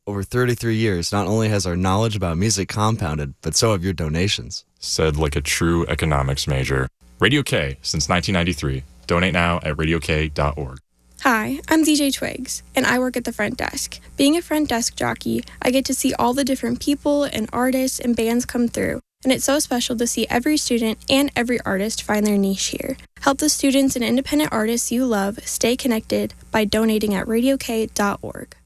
Over 33 years, not only has our knowledge about music compounded, but so have your donations. Said like a true economics major. Radio K since 1993. Donate now at radiok.org. Hi, I'm DJ Twigs, and I work at the front desk. Being a front desk jockey, I get to see all the different people and artists and bands come through, and it's so special to see every student and every artist find their niche here. Help the students and independent artists you love stay connected by donating at radiok.org.